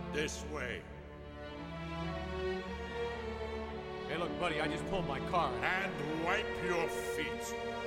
This way. Hey, look, buddy, I just pulled my car. And wipe your feet.